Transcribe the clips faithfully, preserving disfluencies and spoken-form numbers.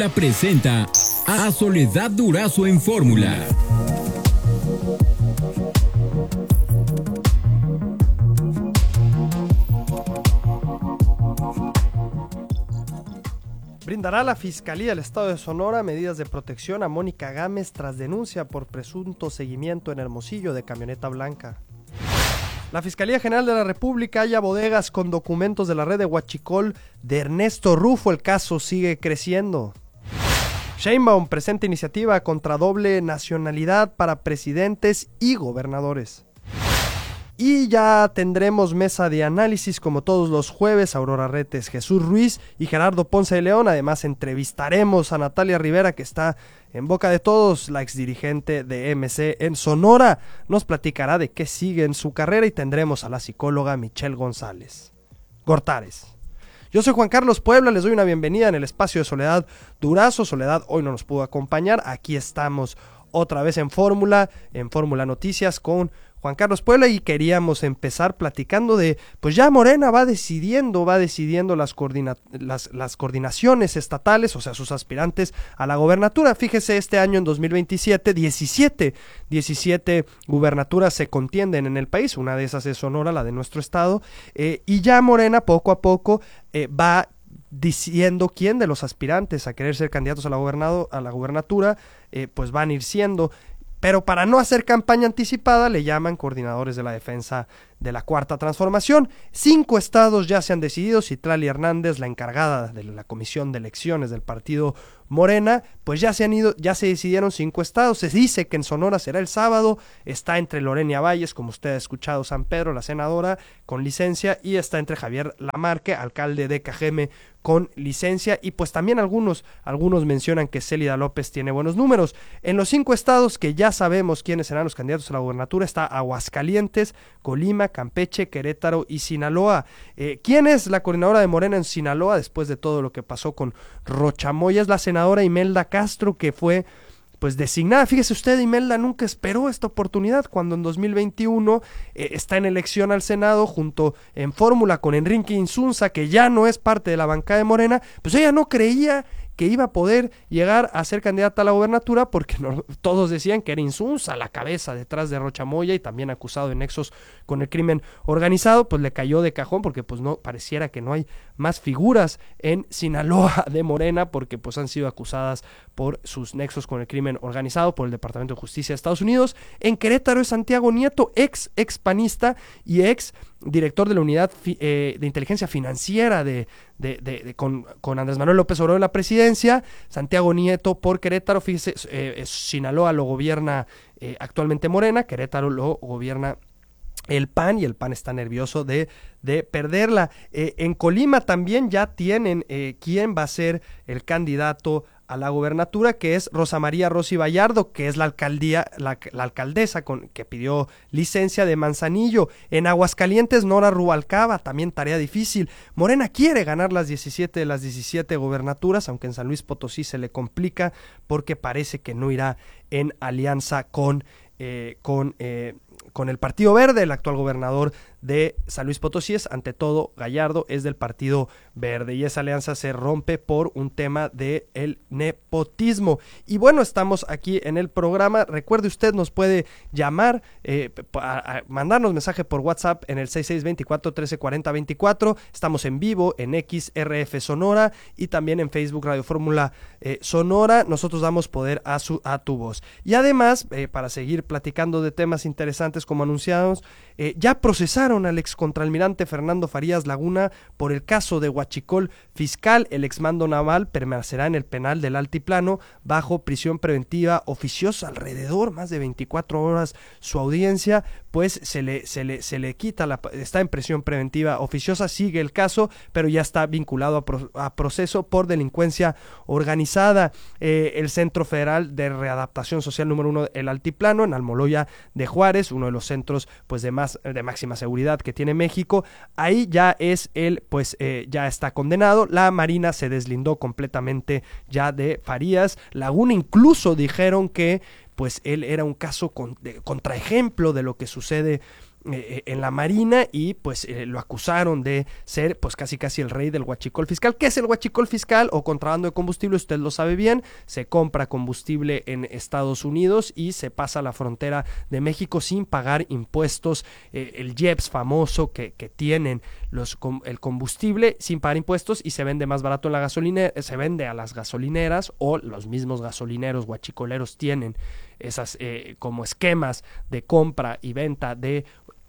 Presenta a Soledad Durazo en Fórmula. Brindará la Fiscalía del Estado de Sonora medidas de protección a Mónica Gámez tras denuncia por presunto seguimiento en Hermosillo de camioneta blanca. La Fiscalía General de la República halla bodegas con documentos de la red de Huachicol de Ernesto Rufo. El caso sigue creciendo. Sheinbaum presenta iniciativa contra doble nacionalidad para presidentes y gobernadores. Y ya tendremos mesa de análisis como todos los jueves. Aurora Retes, Jesús Ruiz y Gerardo Ponce de León. Además entrevistaremos a Natalia Rivera, que está en boca de todos, la exdirigente de M C en Sonora. Nos platicará de qué sigue en su carrera y tendremos a la psicóloga Michelle González Gortares. Yo soy Juan Carlos Puebla, les doy una bienvenida en el espacio de Soledad Durazo. Soledad hoy no nos pudo acompañar, aquí estamos otra vez en Fórmula, en Fórmula Noticias con Juan Carlos Puebla, y queríamos empezar platicando de, pues ya Morena va decidiendo, va decidiendo las, coordina, las, las coordinaciones estatales, o sea, sus aspirantes a la gobernatura. Fíjese, este año en dos mil veintisiete, diecisiete, diecisiete gubernaturas se contienden en el país, una de esas es Sonora, la de nuestro estado, eh, y ya Morena poco a poco eh, va diciendo quién de los aspirantes a querer ser candidatos a la, gobernado, a la gubernatura, eh, pues van a ir siendo. Pero para no hacer campaña anticipada le llaman coordinadores de la defensa de la Cuarta Transformación. Cinco estados ya se han decidido. Citlali Hernández, la encargada de la comisión de elecciones del partido Morena, pues ya se han ido, ya se decidieron cinco estados. Se dice que en Sonora será el sábado. Está entre Lorenia Valles, como usted ha escuchado, San Pedro, la senadora con licencia, y está entre Javier Lamarque, alcalde de Cajeme, con licencia, y pues también algunos, algunos mencionan que Célida López tiene buenos números. En los cinco estados que ya sabemos quiénes serán los candidatos a la gubernatura está Aguascalientes, Colima, Campeche, Querétaro y Sinaloa. Eh, ¿Quién es la coordinadora de Morena en Sinaloa después de todo lo que pasó con Rochamoya? Es la senadora Imelda Castro, que fue pues designada. Fíjese usted, Imelda nunca esperó esta oportunidad cuando en dos mil veintiuno eh, está en elección al Senado junto en fórmula con Enrique Insunza, que ya no es parte de la bancada de Morena. Pues ella no creía que iba a poder llegar a ser candidata a la gobernatura, porque no, todos decían que era Insunza la cabeza detrás de Rochamoya y también acusado de nexos con el crimen organizado. Pues le cayó de cajón, porque pues no pareciera que no hay más figuras en Sinaloa de Morena, porque pues han sido acusadas por sus nexos con el crimen organizado por el Departamento de Justicia de Estados Unidos. En Querétaro es Santiago Nieto, ex ex panista y ex director de la unidad fi, eh, de inteligencia financiera de, de, de, de con, con Andrés Manuel López Obrador en la presidencia. Santiago Nieto por Querétaro. Fíjese, eh, Sinaloa lo gobierna eh, actualmente Morena, Querétaro lo gobierna el P A N, y el P A N está nervioso de, de perderla. Eh, en Colima también ya tienen eh, quién va a ser el candidato a la gobernatura, que es Rosa María Rossi Vallardo, que es la alcaldía, la, la alcaldesa con, que pidió licencia de Manzanillo. En Aguascalientes, Nora Rubalcaba, también tarea difícil. Morena quiere ganar las diecisiete de las diecisiete gobernaturas, aunque en San Luis Potosí se le complica porque parece que no irá en alianza con, eh, con eh, con el Partido Verde. El actual gobernador de San Luis Potosí es, ante todo, Gallardo, es del Partido Verde, y esa alianza se rompe por un tema de el nepotismo. Y bueno, estamos aquí en el programa. Recuerde, usted nos puede llamar, eh, a, a mandarnos mensaje por WhatsApp en el seis seis dos cuatro, uno tres cuatro cero dos cuatro. Estamos en vivo en X R F Sonora y también en Facebook Radio Fórmula eh, Sonora. Nosotros damos poder a, su, a tu voz. Y además, eh, para seguir platicando de temas interesantes como anunciados, eh, ya procesaron al excontralmirante Fernando Farías Laguna por el caso de Huachicol fiscal. El exmando naval permanecerá en el penal del Altiplano bajo prisión preventiva oficiosa alrededor más de veinticuatro horas. Su audiencia, pues se le se le se le quita la, está en prisión preventiva oficiosa, sigue el caso, pero ya está vinculado a, pro, a proceso por delincuencia organizada. Eh, el Centro Federal de Readaptación Social número uno, el Altiplano, en Almoloya de Juárez, uno de los centros pues de más de máxima seguridad que tiene México. Ahí ya es él, pues eh, ya está condenado. La Marina se deslindó completamente ya de Farías Laguna. Incluso dijeron que pues él era un caso con, de, contraejemplo de lo que sucede eh, en la Marina y pues eh, lo acusaron de ser pues casi casi el rey del huachicol fiscal. ¿Qué es el huachicol fiscal o contrabando de combustible? Usted lo sabe bien, se compra combustible en Estados Unidos y se pasa a la frontera de México sin pagar impuestos, eh, el I E P S famoso que, que tienen los, el combustible sin pagar impuestos, y se vende más barato en la gasolinera, se vende a las gasolineras, o los mismos gasolineros huachicoleros tienen esas eh, como esquemas de compra y venta de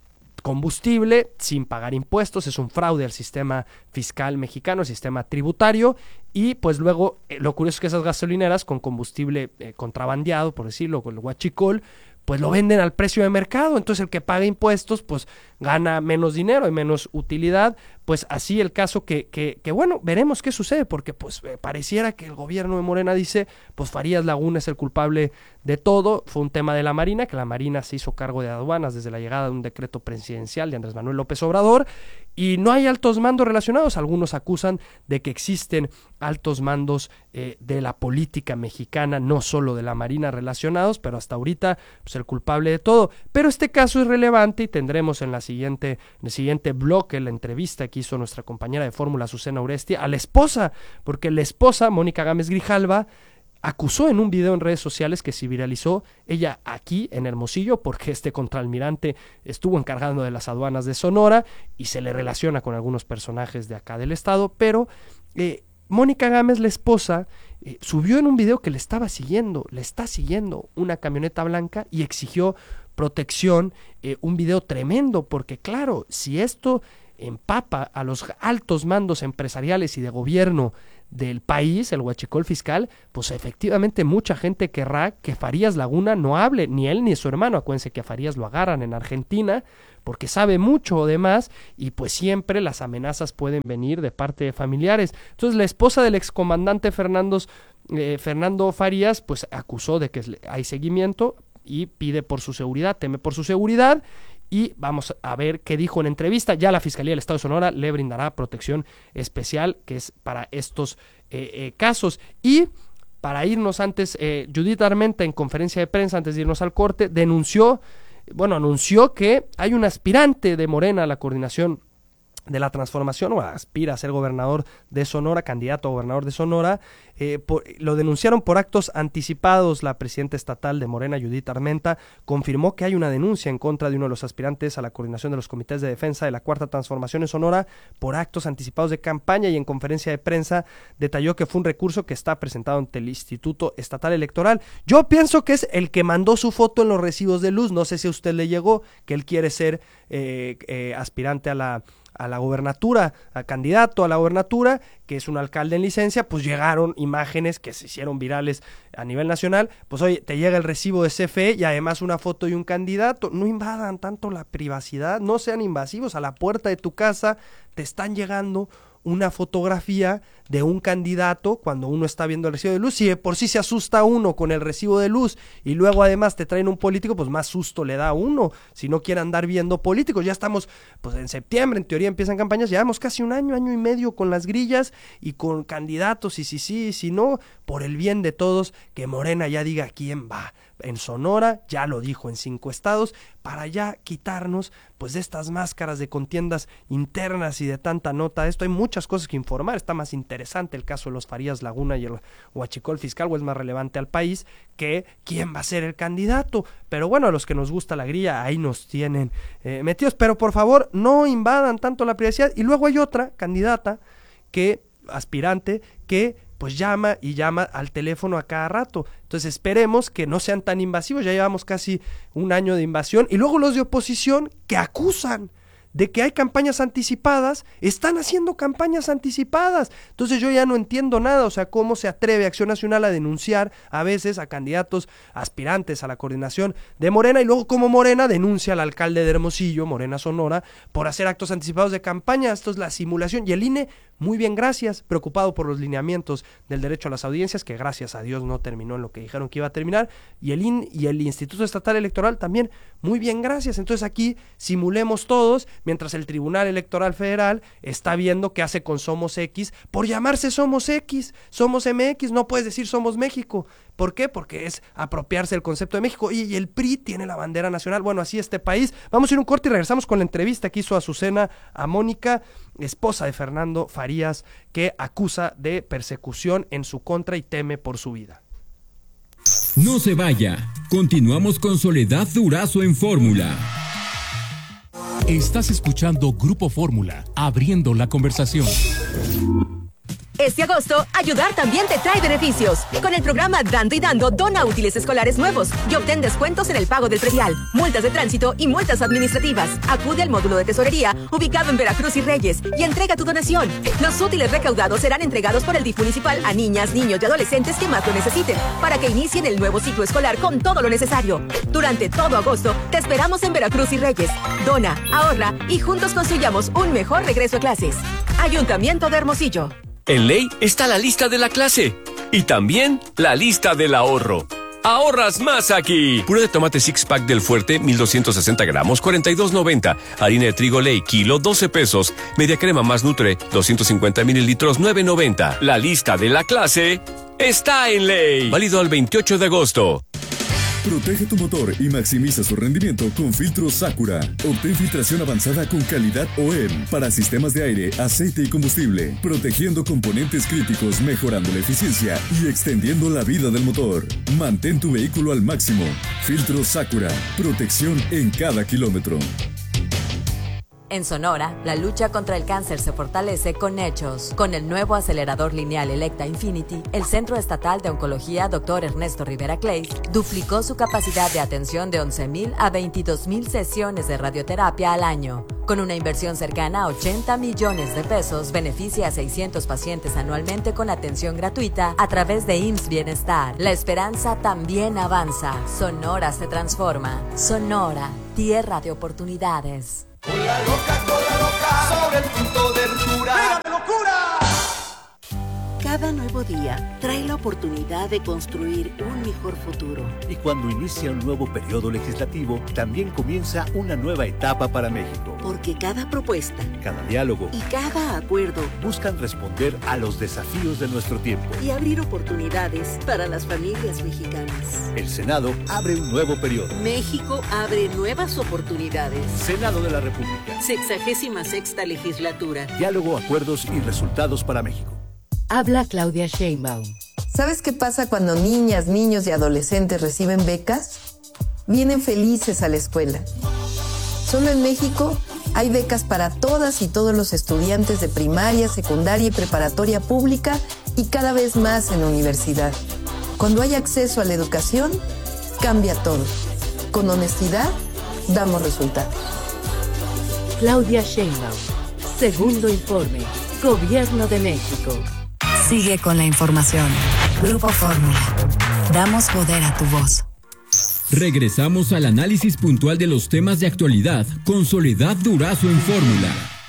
combustible sin pagar impuestos. Es un fraude al sistema fiscal mexicano, el sistema tributario, y pues luego eh, lo curioso es que esas gasolineras con combustible eh, contrabandeado, por decirlo, con el huachicol, pues lo venden al precio de mercado. Entonces el que paga impuestos pues gana menos dinero y menos utilidad. Pues así el caso que, que, que bueno, veremos qué sucede, porque pues eh, pareciera que el gobierno de Morena dice, pues Farías Laguna es el culpable de todo. Fue un tema de la Marina, que la Marina se hizo cargo de aduanas desde la llegada de un decreto presidencial de Andrés Manuel López Obrador, y no hay altos mandos relacionados. Algunos acusan de que existen altos mandos eh, de la política mexicana, no solo de la Marina, relacionados, pero hasta ahorita pues el culpable de todo. Pero este caso es relevante y tendremos en la siguiente, en el siguiente bloque la entrevista que hizo nuestra compañera de fórmula Azucena Uresti a la esposa, porque la esposa, Mónica Gámez Grijalva, acusó en un video en redes sociales que se viralizó, ella aquí en Hermosillo, porque este contraalmirante estuvo encargando de las aduanas de Sonora y se le relaciona con algunos personajes de acá del estado, pero eh, Mónica Gámez, la esposa, eh, subió en un video que le estaba siguiendo, le está siguiendo una camioneta blanca y exigió protección, eh, un video tremendo, porque claro, si esto empapa a los altos mandos empresariales y de gobierno del país, el huachicol fiscal, pues efectivamente mucha gente querrá que Farías Laguna no hable, ni él ni su hermano. Acuérdense que a Farías lo agarran en Argentina porque sabe mucho de más, y pues siempre las amenazas pueden venir de parte de familiares. Entonces la esposa del excomandante Fernando, eh, Fernando Farías pues acusó de que hay seguimiento y pide por su seguridad, teme por su seguridad. Y vamos a ver qué dijo en entrevista. Ya la Fiscalía del Estado de Sonora le brindará protección especial, que es para estos eh, eh, casos. Y para irnos antes, eh, Judith Armenta, en conferencia de prensa, antes de irnos al corte, denunció, bueno, anunció que hay un aspirante de Morena a la coordinación de la transformación, o aspira a ser gobernador de Sonora, candidato a gobernador de Sonora. Eh, por, lo denunciaron por actos anticipados. La presidenta estatal de Morena, Judith Armenta, confirmó que hay una denuncia en contra de uno de los aspirantes a la coordinación de los comités de defensa de la Cuarta Transformación en Sonora por actos anticipados de campaña, y en conferencia de prensa detalló que fue un recurso que está presentado ante el Instituto Estatal Electoral. Yo pienso que es el que mandó su foto en los recibos de luz. No sé si a usted le llegó que él quiere ser eh, eh, aspirante a la a la gobernatura, a candidato a la gobernatura, que es un alcalde en licencia. Pues llegaron imágenes que se hicieron virales a nivel nacional. Pues oye, te llega el recibo de C F E y además una foto y un candidato. No invadan tanto la privacidad, no sean invasivos. A la puerta de tu casa te están llegando una fotografía de un candidato cuando uno está viendo el recibo de luz. Si de por sí se asusta uno con el recibo de luz y luego además te traen un político, pues más susto le da a uno si no quiere andar viendo políticos. Ya estamos pues en septiembre, en teoría empiezan campañas, llevamos casi un año, año y medio con las grillas y con candidatos, y si sí, y si no, por el bien de todos, que Morena ya diga quién va en Sonora, ya lo dijo en cinco estados, para ya quitarnos pues de estas máscaras de contiendas internas y de tanta nota. Esto hay muchas cosas que informar. Está más interesante el caso de los Farías Laguna y el huachicol fiscal, o es más relevante al país que quién va a ser el candidato. Pero bueno, a los que nos gusta la grilla, ahí nos tienen eh, metidos. Pero por favor, no invadan tanto la privacidad. Y luego hay otra candidata, que aspirante, que pues llama y llama al teléfono a cada rato. Entonces esperemos que no sean tan invasivos. Ya llevamos casi un año de invasión. Y luego los de oposición, que acusan de que hay campañas anticipadas, están haciendo campañas anticipadas. Entonces yo ya no entiendo nada. O sea, cómo se atreve Acción Nacional a denunciar a veces a candidatos aspirantes a la coordinación de Morena, y luego como Morena denuncia al alcalde de Hermosillo, Morena Sonora, por hacer actos anticipados de campaña. Esto es la simulación. Y el I N E, muy bien, gracias, preocupado por los lineamientos del derecho a las audiencias, que gracias a Dios no terminó en lo que dijeron que iba a terminar, y el I N E y el Instituto Estatal Electoral también, muy bien, gracias. Entonces aquí simulemos todos, mientras el Tribunal Electoral Federal está viendo qué hace con Somos X por llamarse Somos X, Somos M X. No puedes decir Somos México, ¿Por qué? Porque es apropiarse del concepto de México, y, y el P R I tiene la bandera nacional. Bueno, así este país. Vamos a ir un corte y regresamos con la entrevista que hizo Azucena a Mónica, esposa de Fernando Farías, que acusa de persecución en su contra y teme por su vida. No se vaya. Continuamos con Soledad Durazo en Fórmula. Estás escuchando Grupo Fórmula, abriendo la conversación. Este agosto, ayudar también te trae beneficios. Con el programa Dando y Dando, dona útiles escolares nuevos y obtén descuentos en el pago del predial, multas de tránsito y multas administrativas. Acude al módulo de tesorería ubicado en Veracruz y Reyes y entrega tu donación. Los útiles recaudados serán entregados por el D I F municipal a niñas, niños y adolescentes que más lo necesiten, para que inicien el nuevo ciclo escolar con todo lo necesario. Durante todo agosto, te esperamos en Veracruz y Reyes. Dona, ahorra y juntos construyamos un mejor regreso a clases. Ayuntamiento de Hermosillo. En Ley está la lista de la clase y también la lista del ahorro. ¡Ahorras más aquí! Puré de tomate six pack del Fuerte, mil doscientos sesenta gramos, cuarenta y dos noventa. Harina de trigo Ley, kilo, doce pesos. Media crema más Nutre, doscientos cincuenta mililitros, nueve noventa. La lista de la clase está en Ley. Válido al veintiocho de agosto. Protege tu motor y maximiza su rendimiento con filtros Sakura. Obtén filtración avanzada con calidad O E M para sistemas de aire, aceite y combustible, protegiendo componentes críticos, mejorando la eficiencia y extendiendo la vida del motor. Mantén tu vehículo al máximo. Filtros Sakura. Protección en cada kilómetro. En Sonora, la lucha contra el cáncer se fortalece con hechos. Con el nuevo acelerador lineal Electa Infinity, el Centro Estatal de Oncología doctor Ernesto Rivera Clays duplicó su capacidad de atención de once mil a veintidós mil sesiones de radioterapia al año. Con una inversión cercana a ochenta millones de pesos, beneficia a seiscientos pacientes anualmente con atención gratuita a través de I M S S Bienestar. La esperanza también avanza. Sonora se transforma. Sonora, tierra de oportunidades. Con la loca, con la loca, sobre el punto de ruptura. ¡Mira de locura! Cada nuevo día trae la oportunidad de construir un mejor futuro. Y cuando inicia un nuevo periodo legislativo, también comienza una nueva etapa para México. Porque cada propuesta, cada diálogo y cada acuerdo buscan responder a los desafíos de nuestro tiempo y abrir oportunidades para las familias mexicanas. El Senado abre un nuevo periodo. México abre nuevas oportunidades. Senado de la República. Sexagésima sexta legislatura. Diálogo, acuerdos y resultados para México. Habla Claudia Sheinbaum. ¿Sabes qué pasa cuando niñas, niños y adolescentes reciben becas? Vienen felices a la escuela. Solo en México hay becas para todas y todos los estudiantes de primaria, secundaria y preparatoria pública y cada vez más en la universidad. Cuando hay acceso a la educación, cambia todo. Con honestidad, damos resultados. Claudia Sheinbaum. Segundo informe. Gobierno de México. Sigue con la información. Grupo Fórmula. Damos poder a tu voz. Regresamos al análisis puntual de los temas de actualidad con Soledad Durazo en Fórmula.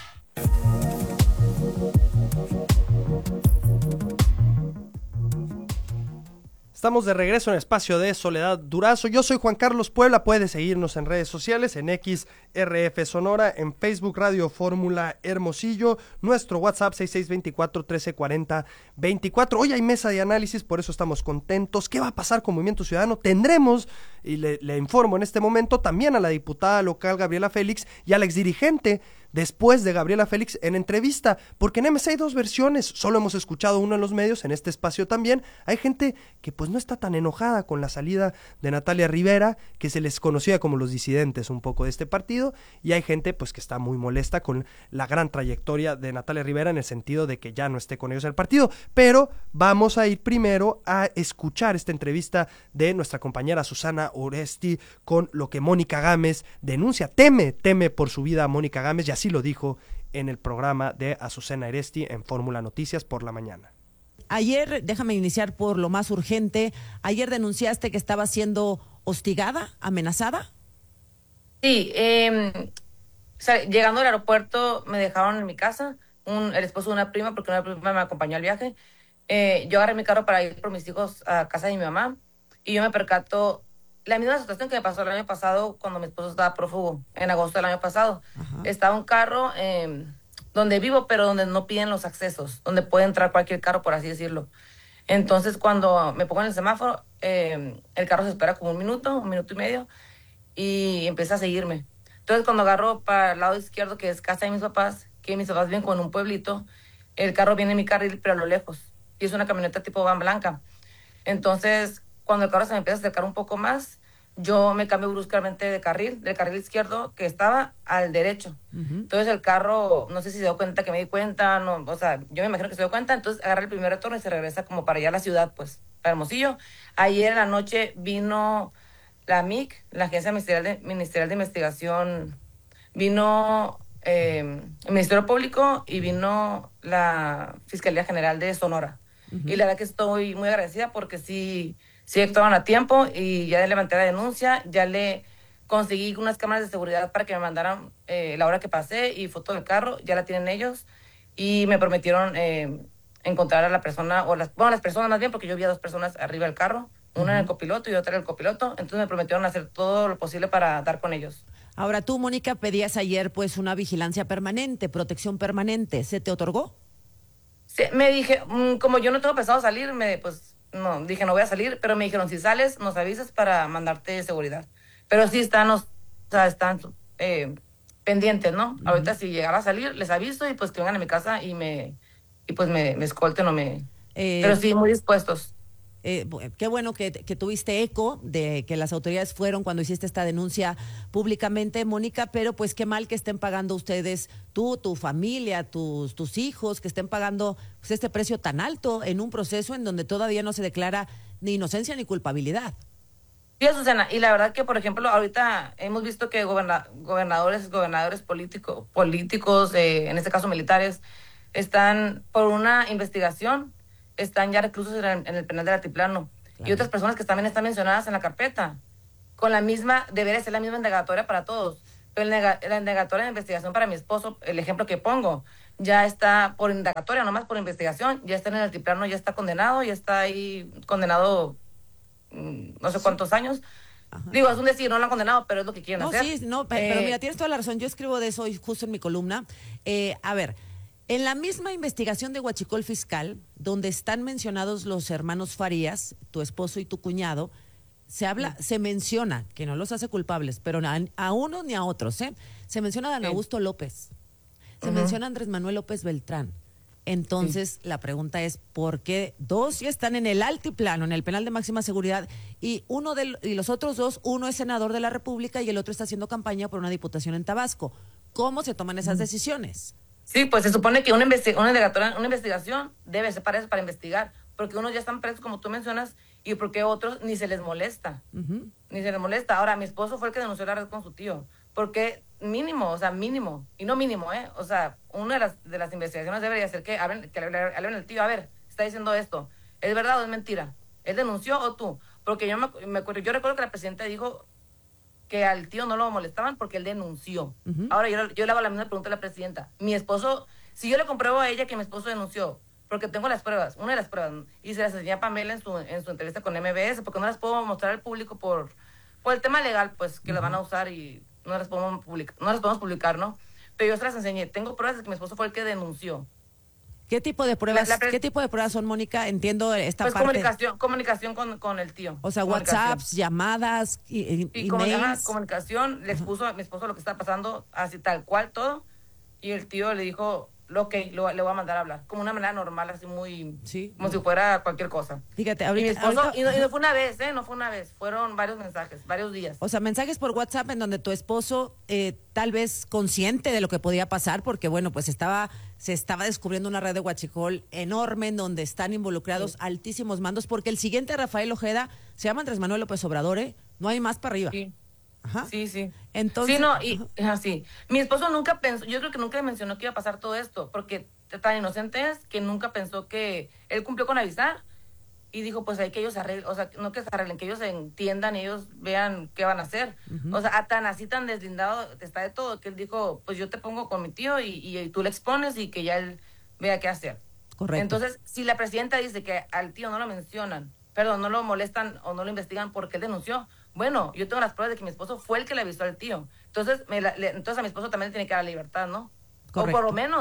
Estamos de regreso en el espacio de Soledad Durazo. Yo soy Juan Carlos Puebla. Puedes seguirnos en redes sociales, en X R F Sonora, en Facebook Radio Fórmula Hermosillo, nuestro WhatsApp seis seis dos cuatro, uno tres cuatro cero, veinticuatro. Hoy hay mesa de análisis, por eso estamos contentos. ¿Qué va a pasar con Movimiento Ciudadano? Tendremos, y le, le informo en este momento, también a la diputada local Gabriela Félix y al exdirigente después de Gabriela Félix en entrevista, porque en M C hay dos versiones, solo hemos escuchado una en los medios, en este espacio también. Hay gente que pues no está tan enojada con la salida de Natalia Rivera, que se les conocía como los disidentes un poco de este partido, y hay gente pues que está muy molesta con la gran trayectoria de Natalia Rivera en el sentido de que ya no esté con ellos el partido. Pero vamos a ir primero a escuchar esta entrevista de nuestra compañera Susana Oresti con lo que Mónica Gámez denuncia, teme, teme por su vida a Mónica Gámez, y así lo dijo en el programa de Azucena Oresti en Fórmula Noticias por la mañana. Ayer, déjame iniciar por lo más urgente, ayer denunciaste que estaba siendo hostigada, amenazada. Sí, eh, o sea, llegando al aeropuerto me dejaron en mi casa, un, el esposo de una prima, porque una prima me acompañó al viaje. Eh, yo agarré mi carro para ir por mis hijos a casa de mi mamá y yo me percato la misma situación que me pasó el año pasado cuando mi esposo estaba prófugo, en agosto del año pasado. Ajá. Estaba un carro eh, donde vivo, pero donde no piden los accesos, donde puede entrar cualquier carro, por así decirlo. Entonces, cuando me pongo en el semáforo, eh, el carro se espera como un minuto, un minuto y medio, y empieza a seguirme. Entonces, cuando agarro para el lado izquierdo, que es casa de mis papás, que mis papás viven con un pueblito, el carro viene en mi carril, pero a lo lejos. Y es una camioneta tipo van blanca. Entonces, cuando el carro se me empieza a acercar un poco más, yo me cambio bruscamente de carril, del carril izquierdo que estaba al derecho. Uh-huh. Entonces el carro, no sé si se dio cuenta que me di cuenta, no, o sea, yo me imagino que se dio cuenta, entonces agarra el primer retorno y se regresa como para allá a la ciudad, pues, para Hermosillo. Ayer en la noche vino la M I C, la Agencia Ministerial de, Ministerial de Investigación, vino eh, el Ministerio Público y vino la Fiscalía General de Sonora. Uh-huh. Y la verdad que estoy muy agradecida porque sí... Sí, actuaban a tiempo y ya levanté la denuncia, ya le conseguí unas cámaras de seguridad para que me mandaran eh, la hora que pasé y foto del carro, ya la tienen ellos y me prometieron eh, encontrar a la persona, o las, bueno, las personas más bien, porque yo vi a dos personas arriba del carro, una uh-huh. en el copiloto y otra en el copiloto, entonces me prometieron hacer todo lo posible para dar con ellos. Ahora tú, Mónica, pedías ayer pues una vigilancia permanente, protección permanente, ¿se te otorgó? Sí, me dije, mmm, como yo no tengo pensado salir, me pues... No, dije, no voy a salir, pero me dijeron, si sales, nos avisas para mandarte seguridad. Pero sí están, o sea, están eh, pendientes, ¿no? Uh-huh. Ahorita si llegara a salir, les aviso y pues que vengan a mi casa y me y pues me, me escolten o me... Eh, pero sí, muy dispuestos. Eh, qué bueno que, que tuviste eco de que las autoridades fueron cuando hiciste esta denuncia públicamente, Mónica, pero pues qué mal que estén pagando ustedes, tú, tu familia, tus, tus hijos, que estén pagando pues, este precio tan alto en un proceso en donde todavía no se declara ni inocencia ni culpabilidad. Sí, Susana, y la verdad que, por ejemplo, ahorita hemos visto que goberna, gobernadores, gobernadores político, políticos, eh, en este caso militares, están por una investigación, están ya reclusos en el, en el penal del Altiplano. Claro. Y otras personas que también están mencionadas en la carpeta. Con la misma, debería ser la misma indagatoria para todos. Pero el nega, la indagatoria de investigación para mi esposo, el ejemplo que pongo, ya está por indagatoria, nomás por investigación, ya está en el Altiplano, ya está condenado, ya está ahí condenado mmm, no sé cuántos sí. años. Ajá. Digo, es un decir, no lo han condenado, pero es lo que quieren no, hacer. Sí, no, pero, eh, pero mira, tienes toda la razón. Yo escribo de eso justo en mi columna. Eh, a ver... En la misma investigación de Huachicol Fiscal, donde están mencionados los hermanos Farías, tu esposo y tu cuñado, se habla, sí. se menciona, que no los hace culpables, pero a, a unos ni a otros, ¿eh? Se menciona a Dan sí. Augusto López, se uh-huh. menciona a Andrés Manuel López Beltrán. Entonces, sí. la pregunta es, ¿por qué dos ya están en el altiplano, en el penal de máxima seguridad, y uno de y los otros dos, uno es senador de la República y el otro está haciendo campaña por una diputación en Tabasco? ¿Cómo se toman esas uh-huh. decisiones? Sí, pues se supone que una, investi- una, una investigación debe ser para eso, para investigar, porque unos ya están presos, como tú mencionas, y porque otros ni se les molesta, uh-huh. ni se les molesta. Ahora, mi esposo fue el que denunció la red con su tío, porque mínimo, o sea, mínimo, y no mínimo, ¿eh? O sea, una de las, de las investigaciones debería ser que hablen, que le hablen al tío, a ver, está diciendo esto, ¿es verdad o es mentira? ¿Él denunció o tú? Porque yo me, me acuerdo, yo recuerdo que la presidenta dijo que al tío no lo molestaban porque él denunció. Uh-huh. Ahora yo, yo le hago la misma pregunta a la presidenta. Mi esposo, si yo le compruebo a ella que mi esposo denunció, porque tengo las pruebas, una de las pruebas, y se las enseñé a Pamela en su, en su entrevista con M B S, porque no las puedo mostrar al público por, por el tema legal, pues, que uh-huh. las van a usar y no las podemos publicar, no las podemos publicar, ¿no? Pero yo se las enseñé. Tengo pruebas de que mi esposo fue el que denunció. ¿Qué tipo de pruebas, la, la pre- ¿qué tipo de pruebas son, Mónica? Entiendo esta pues parte. comunicación, comunicación con, con el tío. O sea, WhatsApps, llamadas, y, y, y emails. Comunicación, le expuso a mi esposo lo que está pasando, así tal cual todo, y el tío le dijo, ok, lo, le voy a mandar a hablar, como una manera normal, así muy, sí, como no. si fuera cualquier cosa. Fíjate, ahorita, y, mi esposo, ahorita, y, no, y no fue una vez, ¿eh? No fue una vez, fueron varios mensajes, varios días. O sea, mensajes por WhatsApp en donde tu esposo, eh, tal vez consciente de lo que podía pasar, porque bueno, pues estaba, se estaba descubriendo una red de huachicol enorme en donde están involucrados sí. altísimos mandos, porque el siguiente Rafael Ojeda se llama Andrés Manuel López Obrador, ¿eh? No hay más para arriba. Sí. Ajá. Sí, sí. Entonces, sí, no, y así. Mi esposo nunca pensó, yo creo que nunca le mencionó que iba a pasar todo esto, porque tan inocente es que nunca pensó que él cumplió con avisar y dijo, pues hay que ellos se arreglen, o sea, no que se arreglen, que ellos se entiendan y ellos vean qué van a hacer. Uh-huh. O sea, tan así, tan deslindado está de todo, que él dijo, pues yo te pongo con mi tío y, y, y tú le expones y que ya él vea qué hacer. Correcto. Entonces, si la presidenta dice que al tío no lo mencionan, perdón, no lo molestan o no lo investigan porque él denunció, bueno, yo tengo las pruebas de que mi esposo fue el que le avisó al tío. Entonces, me la, le, entonces a mi esposo también le tiene que dar la libertad, ¿no? Correcto. O por lo menos,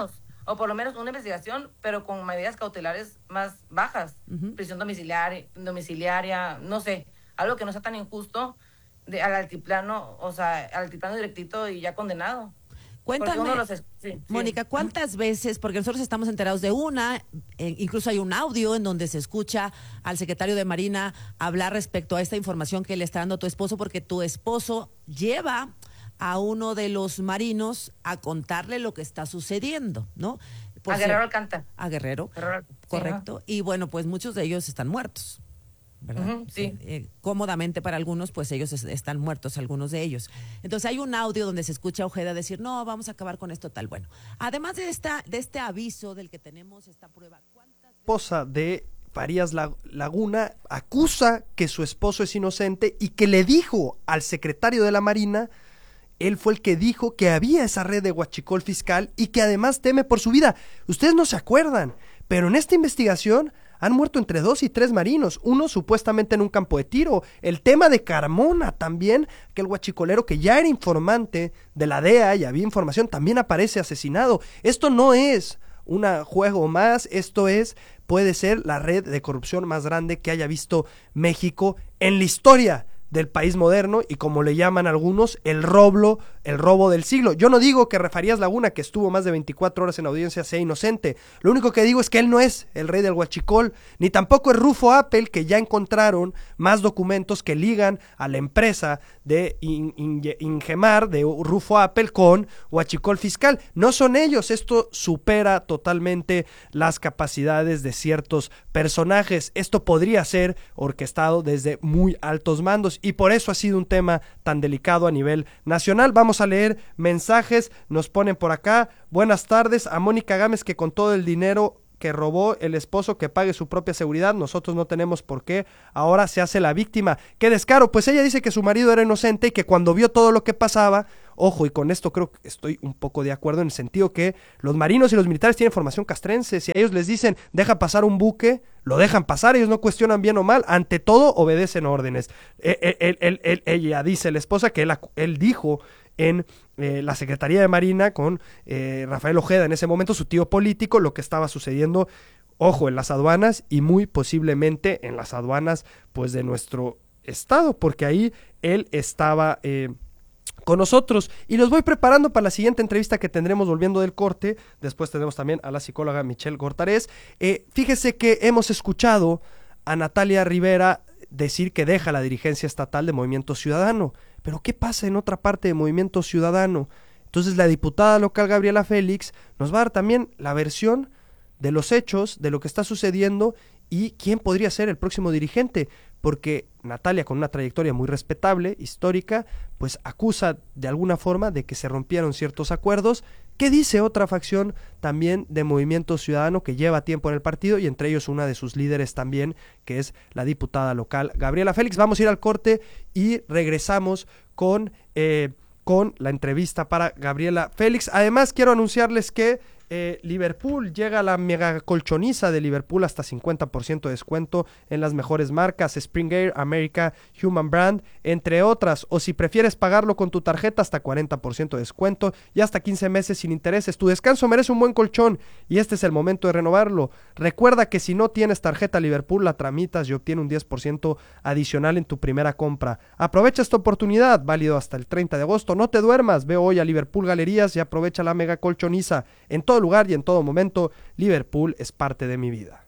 o por lo menos una investigación, pero con medidas cautelares más bajas, uh-huh. prisión domiciliaria, domiciliaria, no sé, algo que no sea tan injusto de, al altiplano, o sea, al altiplano directito y ya condenado. Cuéntame, los es... sí, Mónica, sí. ¿cuántas veces, porque nosotros estamos enterados de una, eh, incluso hay un audio en donde se escucha al secretario de Marina hablar respecto a esta información que le está dando tu esposo, porque tu esposo lleva a uno de los marinos a contarle lo que está sucediendo, ¿no? Por a Guerrero ser, Alcántara. A Guerrero, Guerrero correcto. Sí, y bueno, pues muchos de ellos están muertos, ¿verdad? Uh-huh, sí. Eh, eh, cómodamente para algunos, pues ellos es, están muertos, algunos de ellos. Entonces hay un audio donde se escucha a Ojeda decir, no, vamos a acabar con esto tal. Bueno, además de esta de este aviso del que tenemos esta prueba, ¿cuántas esposa de Farías Laguna acusa que su esposo es inocente y que le dijo al secretario de la Marina, él fue el que dijo que había esa red de huachicol fiscal y que además teme por su vida? Ustedes no se acuerdan, pero en esta investigación han muerto entre dos y tres marinos, uno supuestamente en un campo de tiro. El tema de Carmona también, que el huachicolero que ya era informante de la D E A y había información, también aparece asesinado. Esto no es un juego más, esto es, puede ser la red de corrupción más grande que haya visto México en la historia del país moderno y, como le llaman algunos, el robo, el robo del siglo. Yo no digo que Farías Laguna, que estuvo más de veinticuatro horas en audiencia, sea inocente. Lo único que digo es que él no es el rey del huachicol, ni tampoco es Rufo Appel, que ya encontraron más documentos que ligan a la empresa de In, In, Ingemar, de Rufo Appel, con huachicol fiscal. No son ellos. Esto supera totalmente las capacidades de ciertos personajes. Esto podría ser orquestado desde muy altos mandos, y por eso ha sido un tema tan delicado a nivel nacional. Vamos a leer mensajes, nos ponen por acá: buenas tardes, a Mónica Gámez que con todo el dinero que robó el esposo que pague su propia seguridad, nosotros no tenemos por qué, ahora se hace la víctima. ¡Qué descaro! Pues ella dice que su marido era inocente y que cuando vio todo lo que pasaba, ojo, y con esto creo que estoy un poco de acuerdo en el sentido que los marinos y los militares tienen formación castrense. Si a ellos les dicen, deja pasar un buque, lo dejan pasar, ellos no cuestionan bien o mal, ante todo obedecen órdenes. Él, él, él, él, ella dice, la esposa, que él, él dijo en eh, la Secretaría de Marina con eh, Rafael Ojeda, en ese momento su tío político, lo que estaba sucediendo, ojo, en las aduanas y muy posiblemente en las aduanas pues de nuestro estado, porque ahí él estaba eh, con nosotros. Y los voy preparando para la siguiente entrevista que tendremos volviendo del corte. Después tenemos también a la psicóloga Michelle Gortarés. Eh, fíjese que hemos escuchado a Natalia Rivera decir que deja la dirigencia estatal de Movimiento Ciudadano. Pero ¿qué pasa en otra parte de Movimiento Ciudadano? Entonces la diputada local Gabriela Félix nos va a dar también la versión de los hechos, de lo que está sucediendo y quién podría ser el próximo dirigente, porque Natalia, con una trayectoria muy respetable, histórica, pues acusa de alguna forma de que se rompieron ciertos acuerdos. ¿Qué dice otra facción también de Movimiento Ciudadano que lleva tiempo en el partido y entre ellos una de sus líderes también, que es la diputada local Gabriela Félix? Vamos a ir al corte y regresamos con, eh, con la entrevista para Gabriela Félix. Además, quiero anunciarles que Eh, Liverpool, llega la mega colchoniza de Liverpool, hasta cincuenta por ciento de descuento en las mejores marcas, Spring Air, America, Human Brand, entre otras. O si prefieres pagarlo con tu tarjeta, hasta cuarenta por ciento de descuento y hasta quince meses sin intereses. Tu descanso merece un buen colchón y este es el momento de renovarlo. Recuerda que si no tienes tarjeta Liverpool, la tramitas y obtiene un diez por ciento adicional en tu primera compra. Aprovecha esta oportunidad, válido hasta el treinta de agosto. No te duermas, ve hoy a Liverpool Galerías y aprovecha la mega colchoniza. En todo lugar y en todo momento, Liverpool es parte de mi vida.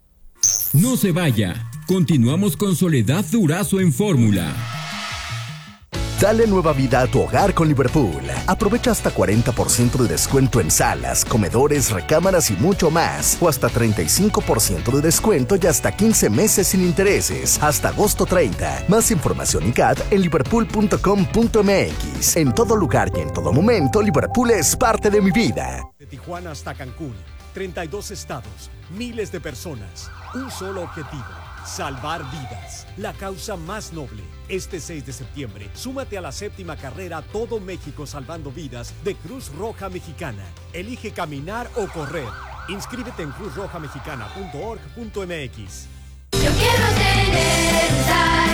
No se vaya, continuamos con Soledad Durazo en Fórmula. Dale nueva vida a tu hogar con Liverpool. Aprovecha hasta cuarenta por ciento de descuento en salas, comedores, recámaras y mucho más. O hasta treinta y cinco por ciento de descuento y hasta quince meses sin intereses. Hasta agosto treinta. Más información y C A D en liverpool punto com punto m x. En todo lugar y en todo momento, Liverpool es parte de mi vida. De Tijuana hasta Cancún, treinta y dos estados, miles de personas, un solo objetivo: salvar vidas. La causa más noble. Este seis de septiembre, súmate a la séptima carrera Todo México Salvando Vidas de Cruz Roja Mexicana. Elige caminar o correr. Inscríbete en cruz roja mexicana punto org punto m x. Yo quiero tener, estar pegado.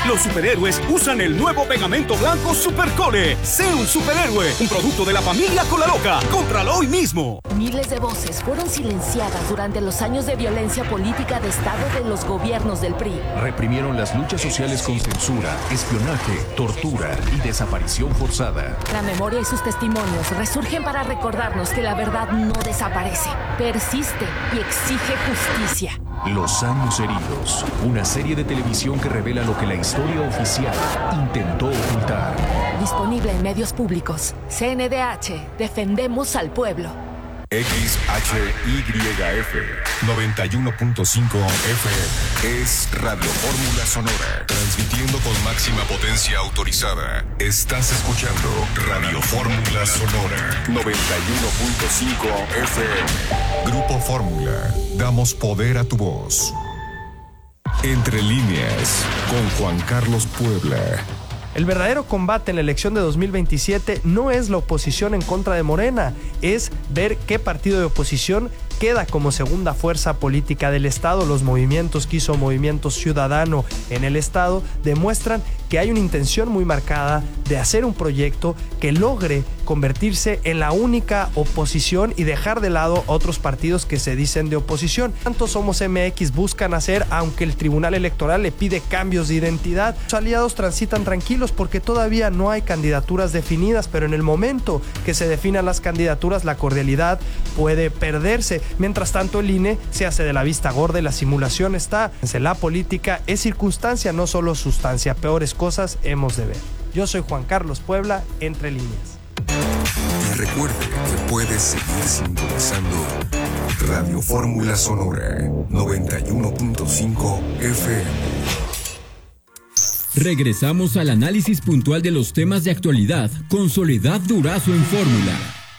Los superhéroes usan el nuevo pegamento blanco Supercole. Sé un superhéroe, un producto de la familia Colaloca. Cómpralo hoy mismo. Miles de voces fueron silenciadas durante los años de violencia política de Estado de los gobiernos del P R I. Reprimieron las luchas sociales con censura, espionaje, tortura y desaparición forzada. La memoria y sus testimonios resurgen para recordarnos que la verdad no desaparece, persiste y exige justicia. Los años heridos, una serie de televisión que revela lo que la historia oficial intentó ocultar. Disponible en medios públicos. C N D H, defendemos al pueblo. X H Y F noventa y uno punto cinco F M es Radio Fórmula Sonora, transmitiendo con máxima potencia autorizada. Estás escuchando Radio Fórmula Sonora noventa y uno punto cinco F M. Grupo Fórmula, damos poder a tu voz. Entre líneas, con Juan Carlos Puebla. El verdadero combate en la elección de dos mil veintisiete no es la oposición en contra de Morena, es ver qué partido de oposición queda como segunda fuerza política del Estado. Los movimientos que hizo Movimiento Ciudadano en el Estado demuestran que hay una intención muy marcada de hacer un proyecto que logre convertirse en la única oposición y dejar de lado otros partidos que se dicen de oposición. Tanto Somos M X buscan hacer, aunque el Tribunal Electoral le pide cambios de identidad. Los aliados transitan tranquilos porque todavía no hay candidaturas definidas, pero en el momento que se definan las candidaturas, la cordialidad puede perderse. Mientras tanto, el I N E se hace de la vista gorda y la simulación está. La política es circunstancia, no solo sustancia. Peores cosas hemos de ver. Yo soy Juan Carlos Puebla, Entre Líneas. Y recuerde que puedes seguir sintonizando Radio Fórmula Sonora noventa y uno punto cinco F M. Regresamos al análisis puntual de los temas de actualidad con Soledad Durazo en Fórmula.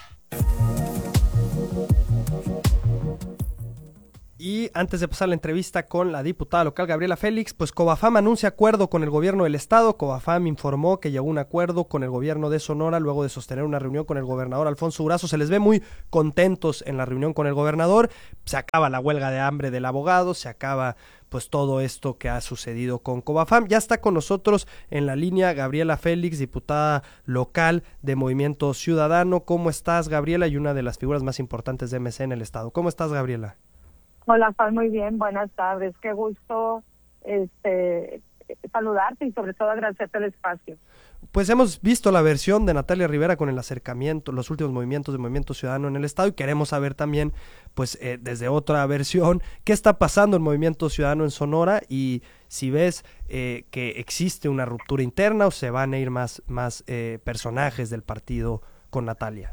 Y antes de pasar la entrevista con la diputada local Gabriela Félix, pues Covafam anuncia acuerdo con el gobierno del estado. Covafam informó que llegó a un acuerdo con el gobierno de Sonora luego de sostener una reunión con el gobernador Alfonso Durazo. Se les ve muy contentos en la reunión con el gobernador. Se acaba la huelga de hambre del abogado, se acaba pues todo esto que ha sucedido con Covafam. Ya está con nosotros en la línea Gabriela Félix, diputada local de Movimiento Ciudadano. ¿Cómo estás, Gabriela? Y una de las figuras más importantes de M C en el estado. ¿Cómo estás, Gabriela? Hola, Juan, muy bien, buenas tardes. Qué gusto este, saludarte y sobre todo agradecerte el espacio. Pues hemos visto la versión de Natalia Rivera con el acercamiento, los últimos movimientos de Movimiento Ciudadano en el estado, y queremos saber también, pues eh, desde otra versión, qué está pasando en Movimiento Ciudadano en Sonora y si ves eh, que existe una ruptura interna o se van a ir más, más eh, personajes del partido con Natalia.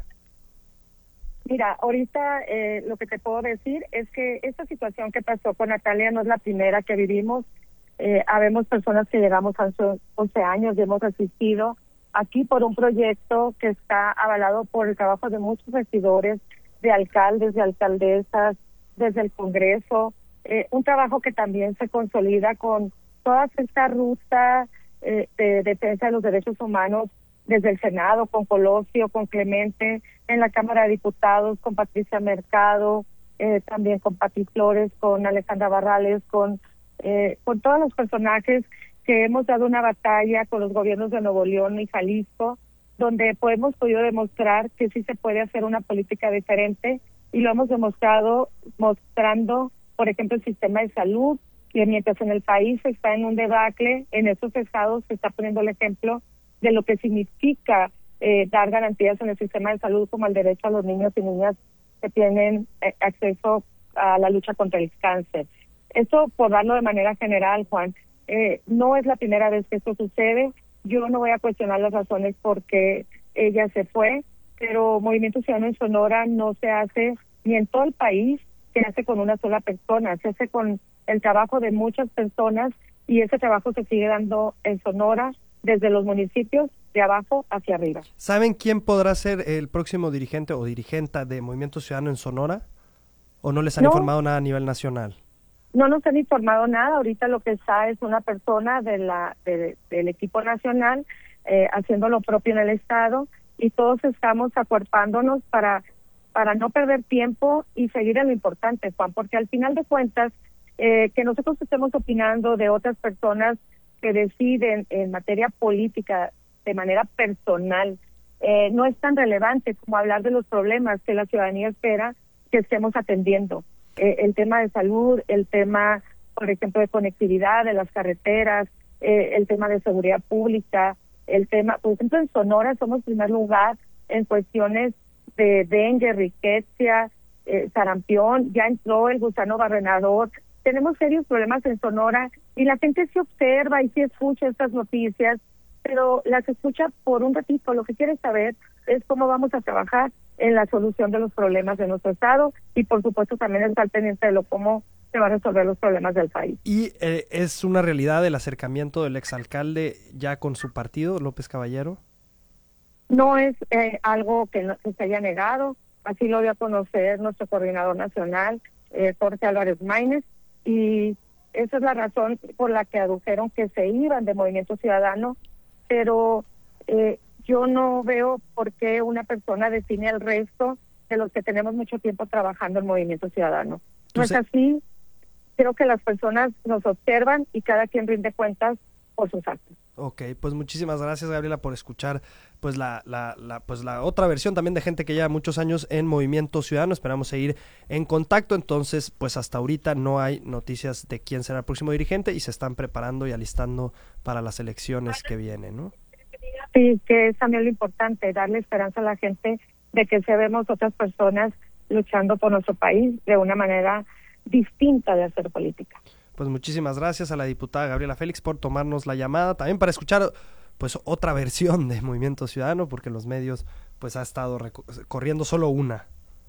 Mira, ahorita eh, lo que te puedo decir es que esta situación que pasó con Natalia no es la primera que vivimos. Eh, habemos personas que llegamos a once años y hemos asistido aquí por un proyecto que está avalado por el trabajo de muchos regidores, de alcaldes, de alcaldesas, desde el Congreso, eh, un trabajo que también se consolida con toda esta ruta eh, de defensa de los derechos humanos desde el Senado, con Colosio, con Clemente, en la Cámara de Diputados, con Patricia Mercado, eh, también con Pati Flores, con Alejandra Barrales, con, eh, con todos los personajes que hemos dado una batalla con los gobiernos de Nuevo León y Jalisco, donde hemos podido demostrar que sí se puede hacer una política diferente, y lo hemos demostrado mostrando, por ejemplo, el sistema de salud, que mientras en el país está en un debacle, en esos estados se está poniendo el ejemplo de lo que significa eh, dar garantías en el sistema de salud, como el derecho a los niños y niñas que tienen eh, acceso a la lucha contra el cáncer. Esto, por darlo de manera general, Juan, eh, no es la primera vez que esto sucede. Yo no voy a cuestionar las razones por qué ella se fue, pero Movimiento Ciudadano en Sonora no se hace ni en todo el país, se hace con una sola persona, se hace con el trabajo de muchas personas, y ese trabajo se sigue dando en Sonora, desde los municipios de abajo hacia arriba. ¿Saben quién podrá ser el próximo dirigente o dirigenta de Movimiento Ciudadano en Sonora? ¿O no les han no, informado nada a nivel nacional? No nos han informado nada. Ahorita lo que está es una persona de la de, del equipo nacional eh, haciendo lo propio en el estado, y todos estamos acuerpándonos para, para no perder tiempo y seguir en lo importante, Juan, porque al final de cuentas, eh, que nosotros estemos opinando de otras personas que deciden en materia política de manera personal, eh, no es tan relevante como hablar de los problemas que la ciudadanía espera que estemos atendiendo. Eh, el tema de salud, el tema, por ejemplo, de conectividad de las carreteras, eh, el tema de seguridad pública, el tema, por ejemplo, en Sonora somos primer lugar en cuestiones de dengue, riqueza, eh, sarampión, ya entró el gusano barrenador. Tenemos serios problemas en Sonora y la gente se observa y se escucha estas noticias, pero las escucha por un ratito. Lo que quiere saber es cómo vamos a trabajar en la solución de los problemas de nuestro estado y, por supuesto, también estar pendiente de lo cómo se van a resolver los problemas del país. ¿Y eh, es una realidad el acercamiento del exalcalde ya con su partido, López Caballero? No es eh, algo que, no, que se haya negado, así lo dio a conocer nuestro coordinador nacional, eh, Jorge Álvarez Maínez, y esa es la razón por la que adujeron que se iban de Movimiento Ciudadano, pero eh, yo no veo por qué una persona define el resto de los que tenemos mucho tiempo trabajando en Movimiento Ciudadano. No es así. Creo que las personas nos observan y cada quien rinde cuentas por sus actos. Ok, pues muchísimas gracias, Gabriela, por escuchar pues la, la, la, pues la otra versión también de gente que lleva muchos años en Movimiento Ciudadano. Esperamos seguir en contacto. Entonces, pues hasta ahorita no hay noticias de quién será el próximo dirigente y se están preparando y alistando para las elecciones que vienen, ¿no? Sí, que es también lo importante, darle esperanza a la gente de que se vemos otras personas luchando por nuestro país de una manera distinta de hacer política. Pues muchísimas gracias a la diputada Gabriela Félix por tomarnos la llamada, también para escuchar pues otra versión de Movimiento Ciudadano, porque en los medios pues ha estado corriendo solo una.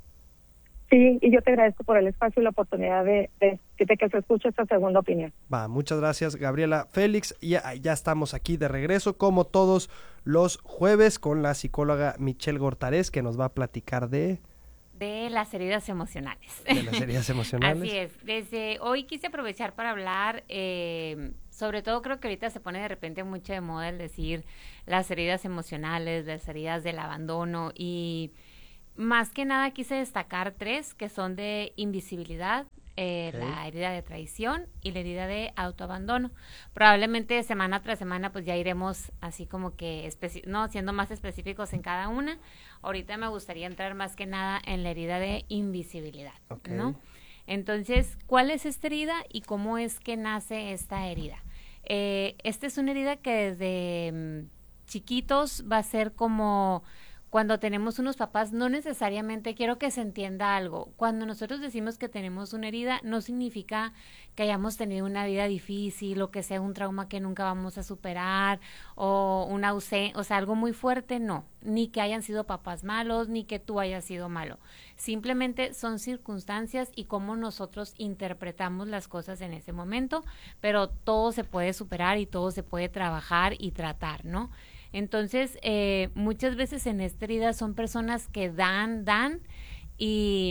Sí, y yo te agradezco por el espacio y la oportunidad de, de, de que se escuche esta segunda opinión. Va, muchas gracias, Gabriela Félix. Ya, ya estamos aquí de regreso, como todos los jueves, con la psicóloga Michelle Gortarés, que nos va a platicar de... De las heridas emocionales. De las heridas emocionales. Así es. Desde hoy quise aprovechar para hablar, eh, sobre todo creo que ahorita se pone de repente mucho de moda el decir las heridas emocionales, las heridas del abandono, y más que nada quise destacar tres que son de invisibilidad, eh, okay. La herida de traición y la herida de autoabandono. Probablemente semana tras semana pues ya iremos así como que especi- no siendo más específicos en cada una. Ahorita me gustaría entrar más que nada en la herida de invisibilidad, okay. ¿no? Entonces, ¿cuál es esta herida y cómo es que nace esta herida? Eh, esta es una herida que desde um, chiquitos va a ser como cuando tenemos unos papás, no necesariamente, quiero que se entienda algo, cuando nosotros decimos que tenemos una herida, no significa que hayamos tenido una vida difícil o que sea un trauma que nunca vamos a superar o una ausencia, o sea, algo muy fuerte, no, ni que hayan sido papás malos, ni que tú hayas sido malo, simplemente son circunstancias y cómo nosotros interpretamos las cosas en ese momento, pero todo se puede superar y todo se puede trabajar y tratar, ¿no? Entonces, eh, muchas veces en esta herida son personas que dan, dan y,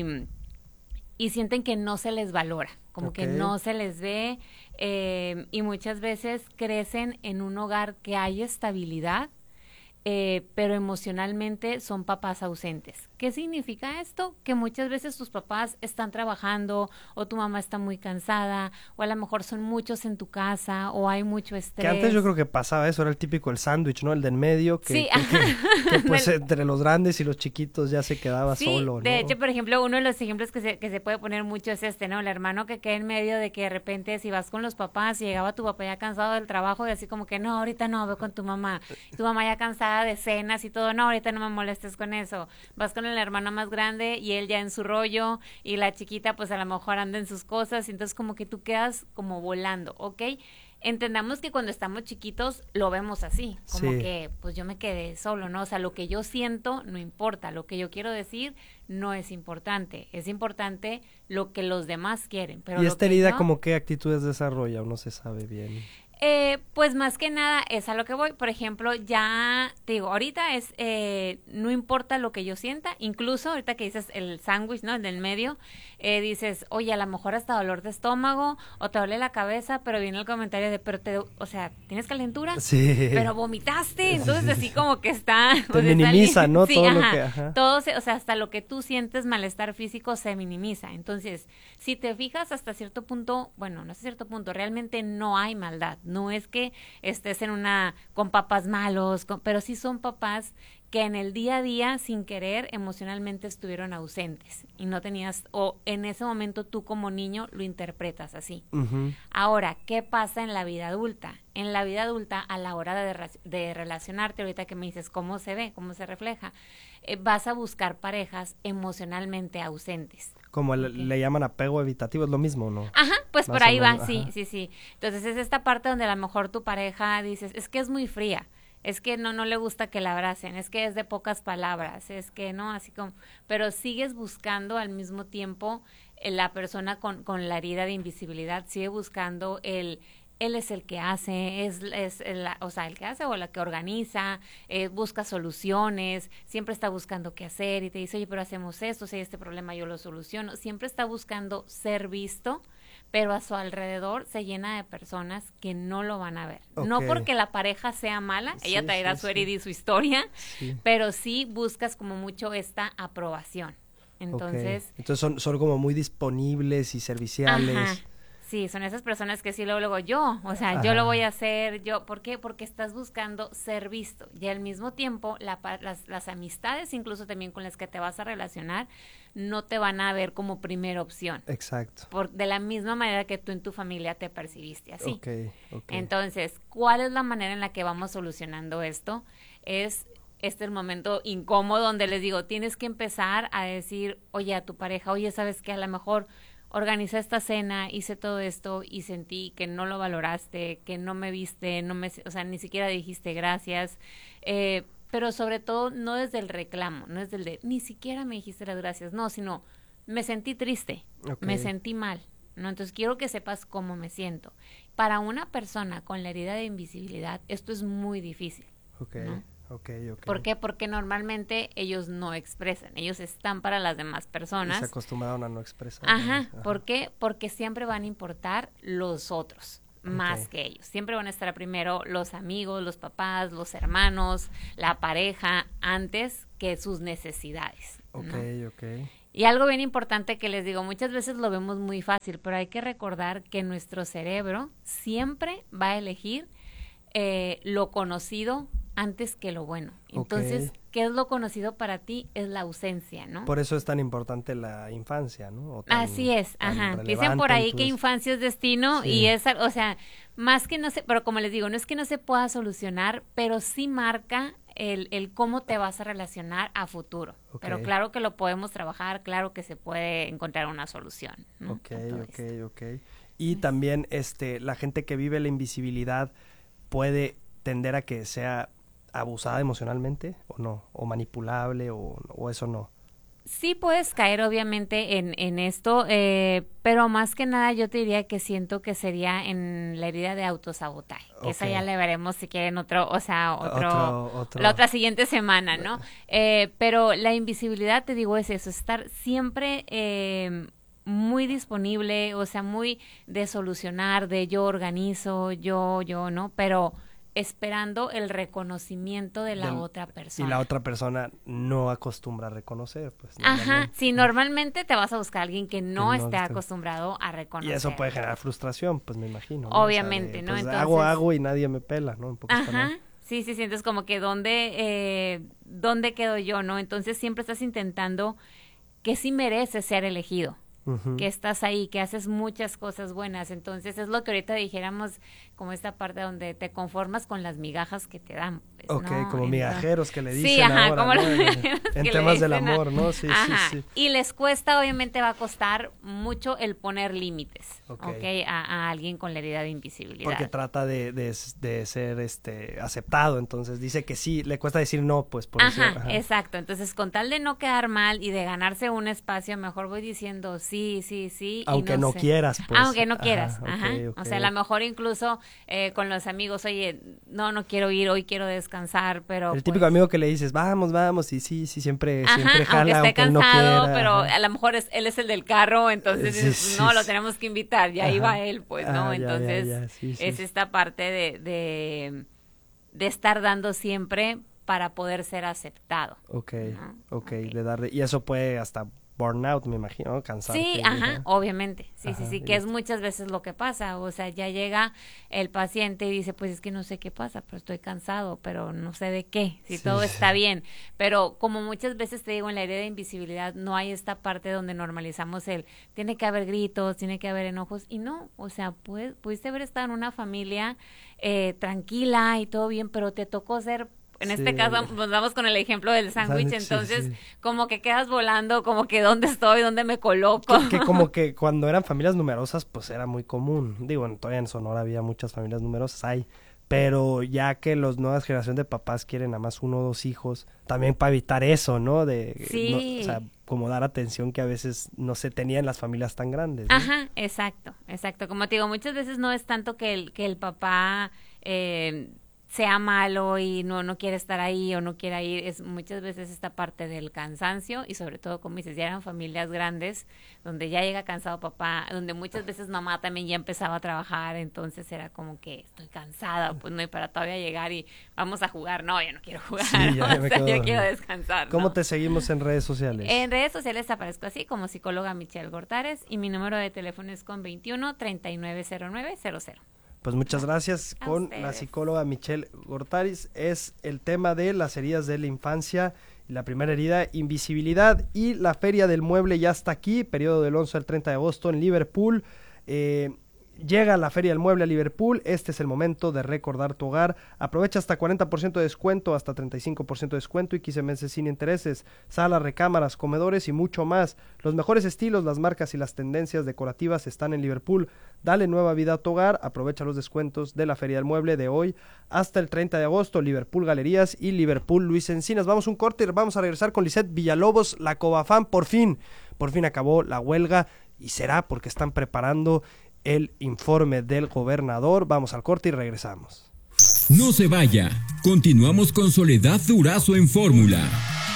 y sienten que no se les valora, como okay. que no se les ve eh, y muchas veces crecen en un hogar que hay estabilidad, eh, pero emocionalmente son papás ausentes. ¿Qué significa esto? Que muchas veces tus papás están trabajando o tu mamá está muy cansada o a lo mejor son muchos en tu casa o hay mucho estrés. Que antes yo creo que pasaba eso, era el típico el sándwich, ¿no? El del medio, que, sí. que, que, que pues entre los grandes y los chiquitos ya se quedaba sí, solo, ¿no? De hecho, por ejemplo, uno de los ejemplos que se, que se puede poner mucho es este, ¿no? El hermano que queda en medio de que de repente si vas con los papás y llegaba tu papá ya cansado del trabajo y así como que no, ahorita no, voy con tu mamá. Tu mamá ya cansada de cenas y todo, no, ahorita no me molestes con eso. Vas con el hermano más grande y él ya en su rollo y la chiquita pues a lo mejor anda en sus cosas y entonces como que tú quedas como volando, ¿ok? Entendamos que cuando estamos chiquitos lo vemos así, como sí. que pues yo me quedé solo, ¿no? O sea, lo que yo siento no importa, lo que yo quiero decir no es importante, es importante lo que los demás quieren. Pero ¿Y lo esta que herida yo, como qué actitudes desarrolla o no se sabe bien? Eh, pues más que nada es a lo que voy. Por ejemplo, ya te digo, ahorita es, eh, no importa lo que yo sienta, incluso ahorita que dices el sándwich, ¿no? El del medio, eh, dices, oye, a lo mejor hasta dolor de estómago o te duele la cabeza, pero viene el comentario de, pero te, o sea, ¿tienes calentura? Sí. Pero vomitaste, entonces así como que está. Te minimiza, está, ¿no? Sí, todo ajá, lo que, ajá. Todo se, o sea, hasta lo que tú sientes malestar físico se minimiza. Entonces, si te fijas hasta cierto punto, bueno, no hasta cierto punto, realmente no hay maldad. No es que estés en una, con papás malos, con, pero sí son papás que en el día a día, sin querer, emocionalmente estuvieron ausentes y no tenías, o en ese momento tú como niño lo interpretas así. Ujú. Ahora, ¿qué pasa en la vida adulta? En la vida adulta, a la hora de, re- de relacionarte, ahorita que me dices cómo se ve, cómo se refleja, eh, vas a buscar parejas emocionalmente ausentes. Como le, le llaman apego evitativo, es lo mismo, ¿no? Ajá, pues Más por o ahí va, menos, sí, ajá. sí, sí. Entonces es esta parte donde a lo mejor tu pareja dices, es que es muy fría, es que no, no le gusta que la abracen, es que es de pocas palabras, es que no, así como, pero sigues buscando al mismo tiempo eh, la persona con, con la herida de invisibilidad, sigue buscando el, él es el que hace, es, es el, o sea, el que hace o la que organiza, eh, busca soluciones, siempre está buscando qué hacer y te dice, oye, pero hacemos esto, si hay este problema yo lo soluciono, siempre está buscando ser visto, pero a su alrededor se llena de personas que no lo van a ver. No Ok. porque la pareja sea mala, ella Sí, traerá sí, su sí. herida y su historia, Sí. pero sí buscas como mucho esta aprobación. Entonces, Ok. Entonces son, son como muy disponibles y serviciales. ajá, sí, son esas personas que sí luego, luego yo, o sea, yo Ajá. lo voy a hacer, yo, ¿por qué? Porque estás buscando ser visto y al mismo tiempo la, pa- las, las amistades, incluso también con las que te vas a relacionar, no te van a ver como primera opción. Exacto. Por, de la misma manera que tú en tu familia te percibiste así. Ok, ok. Entonces, ¿cuál es la manera en la que vamos solucionando esto? Es este el momento incómodo donde les digo, tienes que empezar a decir, oye, a tu pareja, oye, ¿sabes qué? A lo mejor organicé esta cena, hice todo esto y sentí que no lo valoraste, que no me viste, no me, o sea, ni siquiera dijiste gracias, eh, pero sobre todo no desde el reclamo, no desde el de, ni siquiera me dijiste las gracias, no, sino me sentí triste, Ok. me sentí mal, ¿no? Entonces quiero que sepas cómo me siento. Para una persona con la herida de invisibilidad, esto es muy difícil. Ok, ¿no? ok, ok. ¿Por qué? Porque normalmente ellos no expresan, ellos están para las demás Y personas. se acostumbraron a no expresar. Ajá, Ajá. ¿por qué? Porque siempre van a importar los otros, más Ok. que ellos. Siempre van a estar primero los amigos, los papás, los hermanos, la pareja, antes que sus necesidades. Ok, ¿no? ok. Y algo bien importante que les digo, muchas veces lo vemos muy fácil, pero hay que recordar que nuestro cerebro siempre va a elegir eh, lo conocido antes que lo bueno. Entonces, Ok. ¿qué es lo conocido para ti? Es la ausencia, ¿no? Por eso es tan importante la infancia, ¿no? O tan- Así es, tan ajá. Dicen relevante por ahí que incluso. infancia es destino Sí. y es, al- o sea, más que no se, pero como les digo, no es que no se pueda solucionar, pero sí marca el, el cómo te vas a relacionar a futuro. Ok. Pero claro que lo podemos trabajar, claro que se puede encontrar una solución. ¿no? Ok, a todo ok, esto. ok. Y también este, la gente que vive la invisibilidad puede tender a que sea abusada emocionalmente o no, o manipulable o, o eso no. Sí puedes caer obviamente en, en esto, eh, pero más que nada yo te diría que siento que sería en la herida de autosabotaje. Que esa Ok. ya le veremos si quieren otro, o sea, otro, Otro- otro. la otra siguiente semana, ¿no? Eh, pero la invisibilidad, te digo, es eso, estar siempre eh, muy disponible, o sea, muy de solucionar, de yo organizo, yo, yo, ¿no? Pero esperando el reconocimiento de la Del- otra persona. Y la otra persona no acostumbra a reconocer, pues. Ajá, normalmente. sí, normalmente te vas a buscar a alguien que no, no esté esté- acostumbrado a reconocer. Y eso puede generar frustración, pues me imagino. ¿no? Obviamente, O sea, de, ¿no? pues, Entonces- hago, hago y nadie me pela, ¿no? En pocas Ajá, palabras. sí, sí, sientes como que dónde, eh, dónde quedo yo, ¿no? Entonces siempre estás intentando que sí mereces ser elegido. Ujú. Que estás ahí, que haces muchas cosas buenas. Entonces es lo que ahorita dijéramos, como esta parte donde te conformas con las migajas que te dan. pues, Ok, ¿no? como Entonces- migajeros que le dicen Sí, ajá, ahora, como ¿no? los En- migajeros en que le temas del dicen a- amor, ¿no? Sí, sí, Ajá. sí. Y les cuesta, obviamente va a costar mucho el poner límites, Ok. ¿ok? A, a alguien con la herida de invisibilidad. Porque trata de, de, de ser este aceptado, entonces dice que sí, le cuesta decir no, pues por Ajá, eso. ajá. exacto. Entonces, con tal de no quedar mal y de ganarse un espacio, mejor voy diciendo sí, sí, sí. y Aunque no sé. quieras, pues. Aunque no Ajá, quieras, ok, ajá. ok. O sea, a lo mejor incluso eh, con los amigos, oye, no, no quiero ir, hoy quiero descansar, pero... El típico pues, amigo que le dices, vamos, vamos, y sí, sí, siempre, Ajá, siempre jala, aunque aunque, esté él no cansado, quiera. pero ajá. a lo mejor es, él es el del carro, entonces Sí, dices, sí, no, sí. lo tenemos que invitar, y ahí Ajá. va él, pues, ¿no? Ah, ya, ya, Entonces, ya, sí, sí. es esta parte de, de, de estar dando siempre para poder ser aceptado. Ok, ¿no? ok, de darle, y eso puede hasta burnout, me imagino, ¿no? Cansado. Sí, ajá, obviamente, sí, Ajá, sí, sí, que es muchas veces lo que pasa, o sea, ya llega el paciente y dice, pues es que no sé qué pasa, pero estoy cansado, pero no sé de qué, si Sí. todo está bien, pero como muchas veces te digo, en la idea de invisibilidad no hay esta parte donde normalizamos el, tiene que haber gritos, tiene que haber enojos, y no, o sea, pues, pudiste haber estado en una familia eh, tranquila y todo bien, pero te tocó ser... En este Sí. caso, nos vamos con el ejemplo del sándwich, Sándwich, sí, entonces, sí. como que quedas volando, como que dónde estoy, dónde me coloco. Que, que como que cuando eran familias numerosas, pues era muy común. Digo, todavía en Sonora había muchas familias numerosas, hay. Pero ya que las nuevas generaciones de papás quieren nada más uno o dos hijos, también para evitar eso, ¿no? De, Sí. no, o sea, como dar atención que a veces no se tenía en las familias tan grandes, ¿no? Ajá, exacto, exacto. Como te digo, muchas veces no es tanto que el, que el papá... Eh, sea malo y no no quiere estar ahí o no quiera ir, es muchas veces esta parte del cansancio y sobre todo, como dices, ya eran familias grandes donde ya llega cansado papá, donde muchas veces mamá también ya empezaba a trabajar, entonces era como que estoy cansada, pues no, y para todavía llegar y vamos a jugar, no, yo no quiero jugar, Sí, ya o me sea, quedo yo dormido. quiero descansar. ¿Cómo ¿no? te seguimos en redes sociales? En redes sociales aparezco así como psicóloga Michelle Gortares y mi número de teléfono es con veintiuno, treinta y nueve cero nueve cero cero. Pues muchas gracias A con ustedes. la psicóloga Michelle Gortaris. Es el tema de las heridas de la infancia. Y la primera herida, invisibilidad. Y la Feria del Mueble ya está aquí, periodo del once al treinta de agosto en Liverpool. Eh, llega la Feria del Mueble a Liverpool. Este es el momento de recordar tu hogar. Aprovecha hasta cuarenta por ciento de descuento, hasta treinta y cinco por ciento de descuento y quince meses sin intereses. Salas, recámaras, comedores y mucho más. Los mejores estilos, las marcas y las tendencias decorativas están en Liverpool. Dale nueva vida a tu hogar. Aprovecha los descuentos de la Feria del Mueble de hoy hasta el treinta de agosto. Liverpool Galerías y Liverpool Luis Encinas. Vamos a un corte y vamos a regresar con Lisette Villalobos, la Cobafam. Por fin, por fin acabó la huelga y será porque están preparando el informe del gobernador. Vamos al corte y regresamos. No se vaya. Continuamos con Soledad Durazo en Fórmula.